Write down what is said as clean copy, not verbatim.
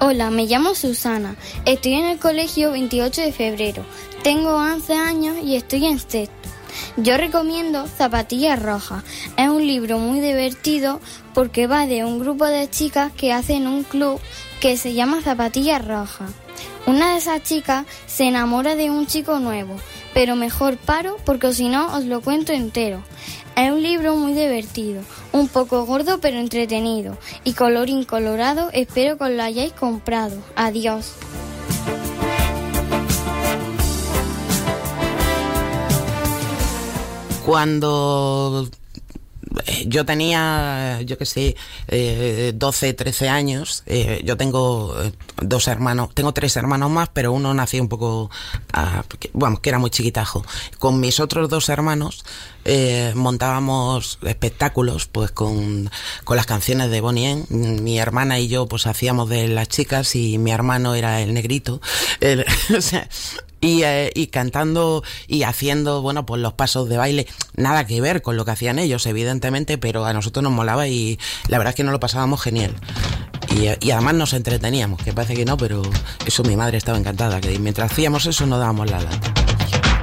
Hola, me llamo Susana. Estoy en el colegio 28 de febrero. Tengo 11 años y estoy en sexto. Yo recomiendo Zapatillas Rojas. Es un libro muy divertido porque va de un grupo de chicas que hacen un club que se llama Zapatillas Rojas. Una de esas chicas se enamora de un chico nuevo, pero mejor paro porque si no os lo cuento entero. Es un libro muy divertido, un poco gordo pero entretenido y colorín colorado, espero que os lo hayáis comprado. Adiós. Cuando yo tenía, 12, 13 años, yo tengo tengo 3 hermanos más, pero uno nació un poco, que era muy chiquitajo. Con mis otros 2 hermanos montábamos espectáculos pues con las canciones de Bonnie M. Mi hermana y yo pues hacíamos de las chicas y mi hermano era el negrito. O sea, y cantando y haciendo, pues los pasos de baile, nada que ver con lo que hacían ellos, evidentemente, pero a nosotros nos molaba y la verdad es que nos lo pasábamos genial. Y además nos entreteníamos, que parece que no, pero eso mi madre estaba encantada, que mientras hacíamos eso no dábamos la lata.